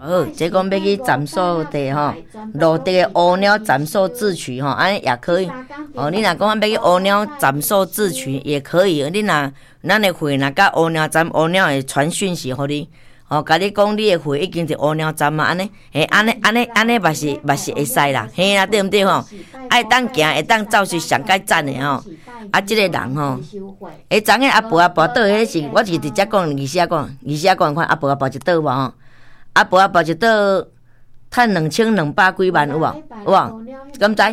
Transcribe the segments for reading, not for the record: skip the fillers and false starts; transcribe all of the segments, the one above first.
好，这讲要去暂所地吼，陆地的乌鸟暂所自取吼，安尼也可以。哦，你若讲要去乌鸟暂所自取也可以。你若咱的会若甲乌鸟站，乌鸟会传讯息互你。哦，甲你讲你的会已经是乌鸟站嘛，安尼，安尼嘛是会使啦，嘿啦，对毋对吼？爱当行会当走是上界赞的吼。啊，即个人吼，昨下阿婆倒迄是，我是直接讲二写讲看阿婆一倒无吼。阿婆一倒趁2200几万有无？有无？敢知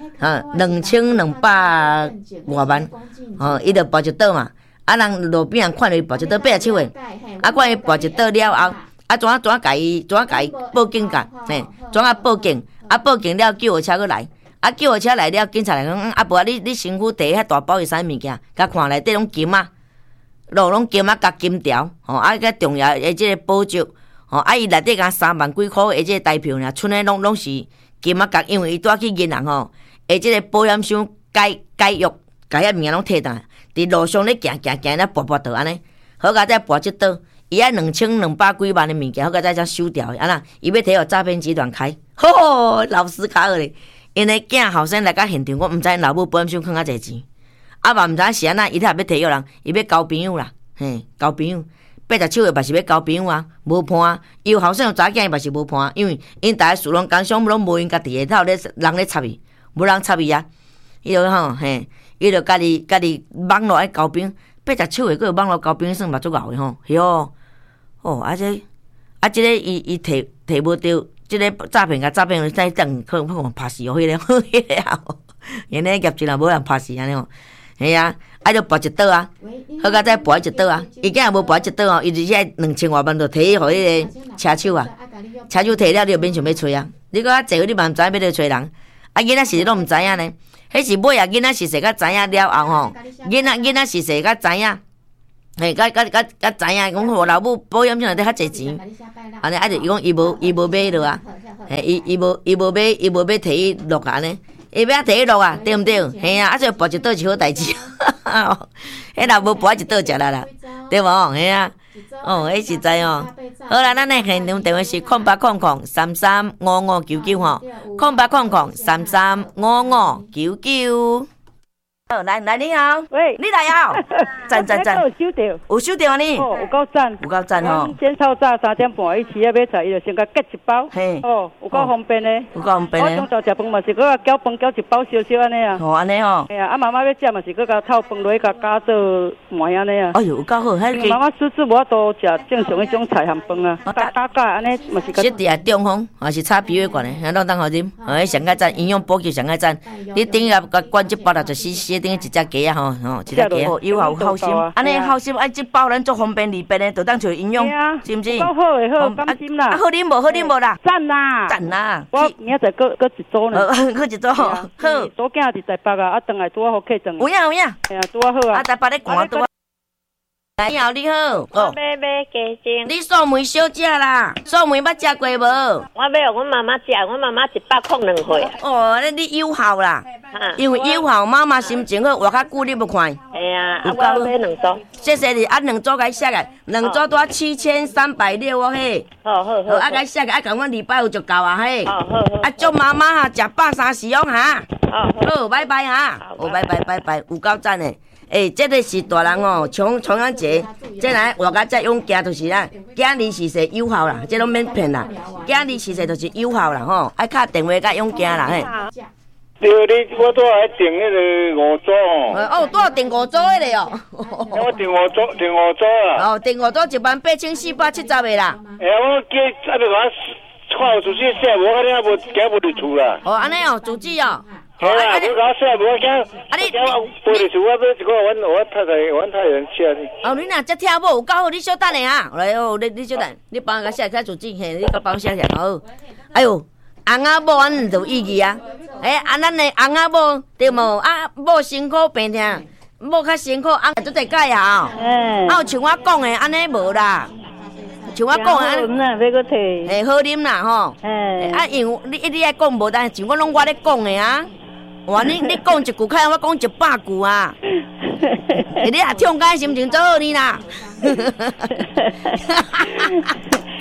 ？2200外万，伊就一倒嘛。啊，人路边人看到伊抱一倒8手的，啊，看伊抱一倒了后，啊，怎甲伊报警甲，嘿，怎报警？啊，报警了，救护车过来，啊，救护车来了，警察来讲，阿婆你身躯摕遐大包是啥物件？甲看内底拢金啊，拢金啊，甲金条，啊，甲重要的即个宝石，啊，伊内底甲3万几箍的即个台票尔，剩的拢是金啊，甲因为伊带去银行吼，即个保险箱解约，甲遐物件拢摕倒。伫路上咧行，咧跋倒安尼，好甲再跋即倒，伊遐2200几万的物件，好甲再才收掉，安那伊要摕互诈骗集团开，老师较好咧，因为囝后生来到现场，我毋知老母保险箱囥偌济钱，啊嘛毋知是安那，伊若要摕约人，伊要交朋友啦，嘿，交朋友，80手的嘛是要交朋友啊，无判，伊有后生有查囝伊嘛是无判，因为因大家事拢工商拢无因家己的，头咧人咧插伊，无人插伊啊，伊就吼嘿。伊就家己网络爱交兵，80手的，佮网络交兵算嘛足敖的吼，是哦，即个伊摕无着，即个诈骗再等可能拍死哦，迄个因为业绩若无人拍死安尼吼，系啊，啊就跋一倒啊，好甲再跋一倒啊，伊竟然无跋一倒哦，伊直接2000多万就摕互迄个车手啊，车手摕了你就免想要找啊，你搁较济你嘛毋知要去找人，啊囡仔是拢毋知影呢。迄是尾啊，囡仔是说甲知影了后吼，囡仔是说甲知影，嘿，甲知影，讲互老母保险箱内底较济钱，安尼啊就伊讲伊无买落啊，嘿，伊无要摕伊落安尼，伊要摕伊落啊，对毋对？嘿啊，啊就跋一倒是好代志，迄若无跋一倒食啦，对无？嘿啊。迄实在哦。好啦，咱的现场电话是0800335599吼，0800335599。好，来，你好， 喂， 你来啊！赞，有收到你？ 哦，有够赞吼！ 先透早3点半，伊起要菜，伊就先甲结一包。 嘿， 有够方便的。 有够方便的。 我中昼食饭嘛是搁搅饭搅一包小安尼啊。 安尼吼。 哎呀，啊妈妈要食嘛是搁甲透饭落去甲加做糜安尼啊。 哎呦，有够好， 妈妈叔无法度食正常迄种菜含饭啊。加安尼嘛是。 食伫啊中风，也是炒脾胃管的，咱当好啉。上个赞营养补给上个赞。你顶下甲灌一包60cc。等于一只鸡啊吼，一只鸡有好心，安尼好心，这包咱做方便利便的，就当找营养，是毋是？ 好诶，好，放心啦。 好啉无啦？ 赞啦！我明仔载搁一组呢。 搁一组好。 多囝伫台北啊，转来拄啊好客转。 有影。 哎呀，拄啊好啊。 台北咧寒拄啊。你好， 我要买鸡精。 你素梅小食啦，素梅捌食过无？ 我要互阮妈妈食，阮妈妈102岁。 你有效啦，因为有效，妈妈心情好，活较久你要看。 哎呀，我要买2组。 谢谢你，2组甲伊写个，2组多7360哦嘿。好。啊，甲伊写个，甲阮礼拜有就够啊嘿。好。啊，祝妈妈食130哦哈。好，拜拜哈。拜，有够赞的。这个是大人哦，重阳节，这来活甲遮勇行就是啦，囝儿是说有效啦，这拢免骗啦，囝儿是说就是有效啦吼，爱敲电话甲勇行啦嘿。 对，我都来订那个5组哦。都要订5组的嘞哦。 我订5组啊。 订5组18470的啦。 我记啊，就我看有主机写，无安尼也无行无入厝啦。 安尼哦，主机哦。 系啦，你甲我写无惊，我背入厝，我买一个阮太太写的。 你若只听无有够好，你小等下啊，来你小等，你帮我写主机，嘿，你帮我写写好。哎呦，翁仔某安就有意义啊！咱的翁仔某对无？啊，某辛苦病痛，某较辛苦，翁做侪改啊。有像我讲的安尼无啦。像我讲的， 好啉啦，要搁摕。 好啉啦吼。因为你爱讲无，但是像我咧讲的啊。哇！你讲一句，看我讲100句啊！你也唱歌心情做好你啦。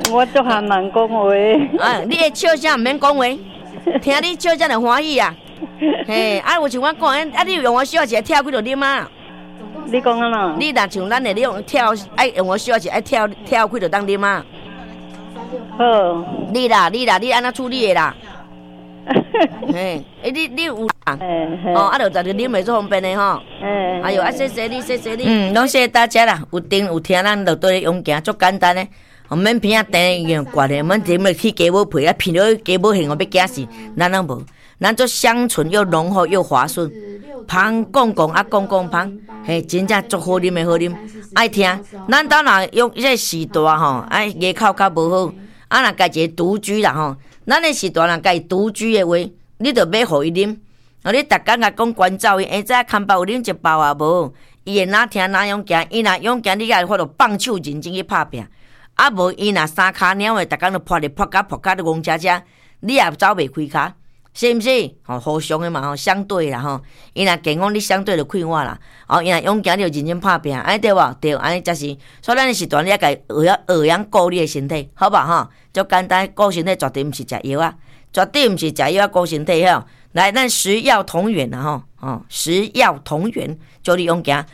我足罕慢讲话。 你的笑声唔免讲话，听你笑声就欢喜啊。嘿，有像我讲，你用我笑是爱跳几落啉啊？ 你讲啊啦？ 你若像咱的，你用跳爱用我笑是爱跳几落当啉啊？ 好。 你安怎处理的啦？嘿，你有啦？就在这啉袂做方便的吼。哎呦，谢谢你。拢谢谢大家啦。有听有听，咱就对用行，足简单的。免鼻啊甜惯的，免点么去鸡母皮啊，骗了鸡母馅，我要惊死。咱拢无，咱做香醇又浓厚又滑顺，芳讲芳，嘿，真正足好啉的好啉，爱听。咱兜若用这时大吼，牙口较无好，若家一个独居啦吼。咱的时大若家独居的话，你着要互伊啉。你逐工甲讲关照伊，下早看包有啉一包啊无？伊会哪听哪勇行，伊若勇行，你甲发着放手认真去拍拼。无伊若三骹鸟的，逐工都扑甲都戆车车，你也走袂开骹，是毋是？互相的嘛，相对啦吼。伊若健康，你相对就快活啦。伊若勇行，你就认真拍拼，对无？对，安尼才是。所以咱的时段，你要甲学养顾你的身体，好吧吼？足简单，顾身体绝对毋是食药啊，绝对毋是食药啊，顾身体吼。来，咱食药同源啦吼，食药同源，祝你勇行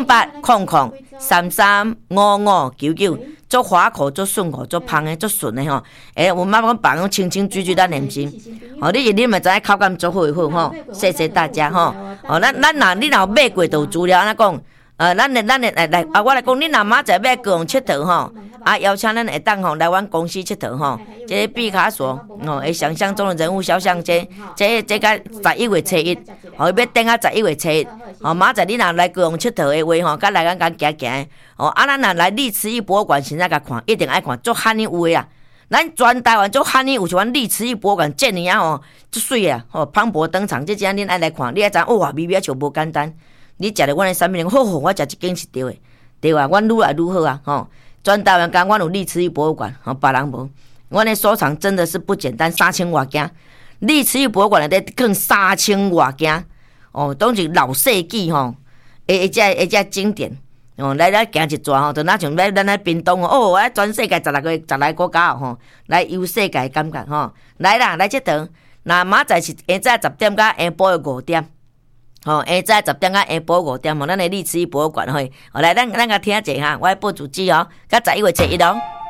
0800335599。做滑口，做顺口，做芳的，做顺的吼。我妈妈放讲清清水水咱念经。你一啉嘛知影口感足好好吼。谢谢大家吼。咱你若买过就资料安怎讲？咱来，我来讲，你若明仔载要高雄佚佗吼，邀请咱会当吼来阮公司佚佗吼。这个毕卡索会想象中的人物肖像这个11月初1，要等啊11月初1。明仔载你若来高雄佚佗的话吼，甲来咱行行。咱若来丽池驿博物馆，现在甲看，一定爱看，足罕有诶啊！咱全台湾足罕有像丽池驿博物馆，这年啊吼，足水啊！磅礴登场，这阵恁爱来看，你爱知哇，微微就无简单。你食着阮诶产品，好，我食一斤是对诶，对啊，阮愈来愈好啊！全台湾讲，阮有丽池驿博物馆，别人无。阮诶收藏真的是不简单，3000外件。丽池驿博物馆内底更3000外件，都是老世纪这经典。来行一转就那像咱来屏东全世界10来国家来游世界感觉来啦，来佚佗。那明仔是下早10点到下晡5点，下早10点到下晡5点咱的丽池驿博物馆来咱甲听者哈，我报主旨甲11月初1